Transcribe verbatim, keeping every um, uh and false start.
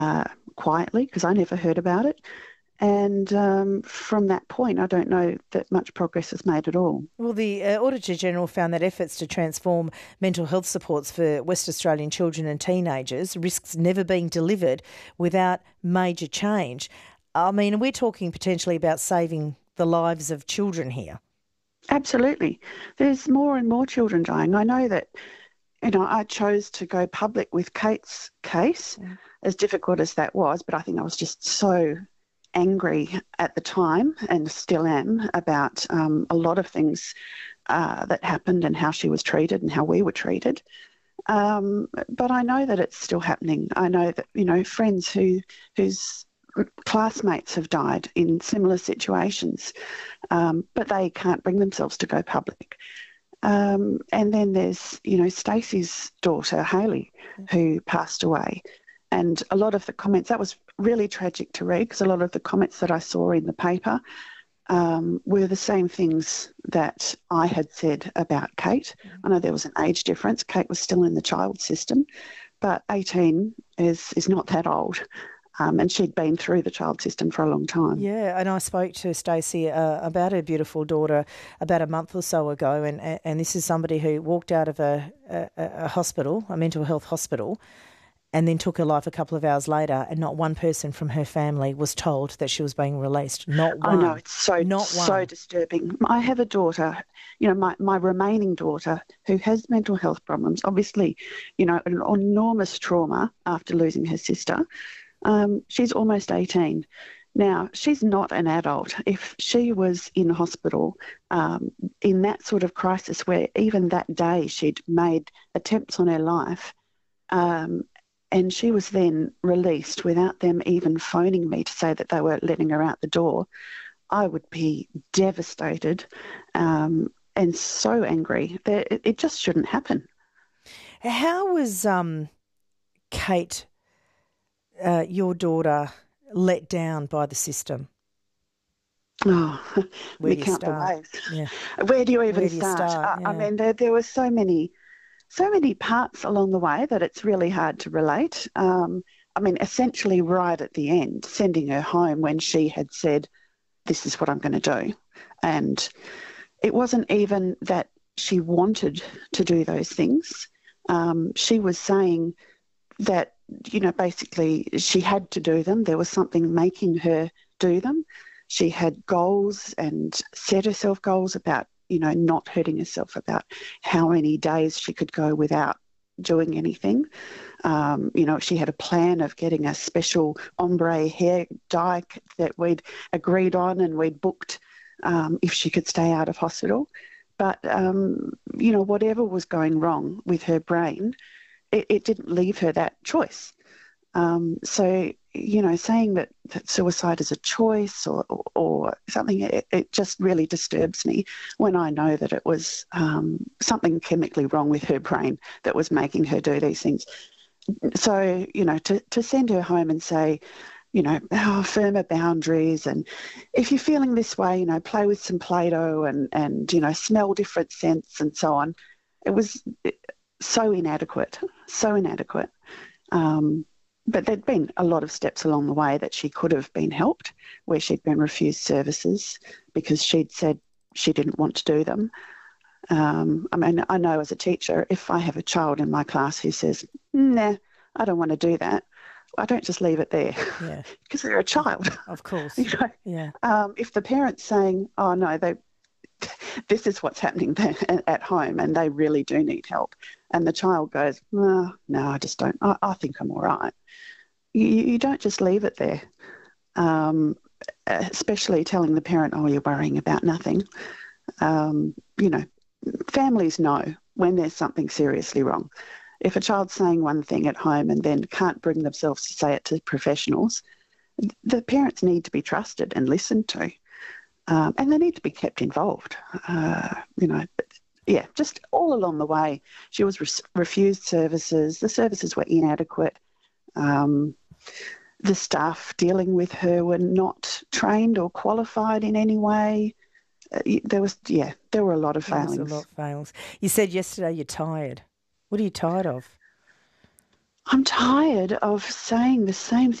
uh, quietly because I never heard about it. And um, from that point, I don't know that much progress is made at all. Well, the uh, Auditor General found that efforts to transform mental health supports for West Australian children and teenagers risks never being delivered without major change. I mean, we're talking potentially about saving the lives of children here. Absolutely. There's more and more children dying. I know that, you know, I chose to go public with Kate's case, Mm. as difficult as that was, but I think I was just so angry at the time and still am about um, a lot of things uh, that happened and how she was treated and how we were treated. Um, but I know that it's still happening. I know that, you know, friends who whose classmates have died in similar situations, um, but they can't bring themselves to go public. Um, and then there's, you know, Stacey's daughter, Hayley, who passed away. And a lot of the comments, that was really tragic to read because a lot of the comments that I saw in the paper um, were the same things that I had said about Kate. I know there was an age difference. Kate was still in the child system, but eighteen is, is not that old. Um, and she'd been through the child system for a long time. Yeah, and I spoke to Stacey uh, about her beautiful daughter about a month or so ago, and and this is somebody who walked out of a, a, a hospital, a mental health hospital, and then took her life a couple of hours later, and not one person from her family was told that she was being released. Not I know, one. it's so, Not so one. disturbing. I have a daughter, you know, my, my remaining daughter who has mental health problems, obviously, you know, an enormous trauma after losing her sister. Um, she's almost eighteen. Now, she's not an adult. If she was in hospital um, in that sort of crisis where even that day she'd made attempts on her life, um, and she was then released without them even phoning me to say that they were letting her out the door, I would be devastated um, and so angry. That it, it just shouldn't happen. How was um, Kate, uh, your daughter, let down by the system? Oh, Where me do you count the start? ways. Yeah. Where do you even Where do you start? start? I, I Yeah. mean, there, there were so many, so many parts along the way that it's really hard to relate. Um, I mean, essentially right at the end, sending her home when she had said, this is what I'm going to do. And it wasn't even that she wanted to do those things. Um, she was saying that, you know, basically she had to do them. There was something making her do them. She had goals and set herself goals about, you know, not hurting herself, about how many days she could go without doing anything. Um, you know, she had a plan of getting a special ombre hair dye that we'd agreed on and we'd booked um, if she could stay out of hospital. But, um, you know, whatever was going wrong with her brain, it, it didn't leave her that choice. Um, so, you know, saying that, that suicide is a choice or, or, or something, it, it just really disturbs me when I know that it was um, something chemically wrong with her brain that was making her do these things. So, you know, to, to send her home and say, you know, oh, firmer boundaries, and if you're feeling this way, you know, play with some Play-Doh and, and, you know, smell different scents and so on. It was so inadequate, so inadequate. Um, but there'd been a lot of steps along the way that she could have been helped, where she'd been refused services because she'd said she didn't want to do them. Um, I mean, I know as a teacher, if I have a child in my class who says, nah, I don't want to do that, I don't just leave it there Yeah. because they're a child. Of course. You know, Yeah. um, if the parent's saying, oh, no, they, this is what's happening there at home and they really do need help, and the child goes, no, no, I just don't, I, I think I'm all right. You, you don't just leave it there, um, especially telling the parent, oh, you're worrying about nothing. Um, you know, families know when there's something seriously wrong. If a child's saying one thing at home and then can't bring themselves to say it to professionals, the parents need to be trusted and listened to, um, and they need to be kept involved. Uh, you know, yeah, just all along the way, she was re- refused services. The services were inadequate. Um, the staff dealing with her were not trained or qualified in any way. Uh, there was, yeah, there were a lot of There was a lot failings. of fails. You said yesterday you're tired. What are you tired of? I'm tired of saying the same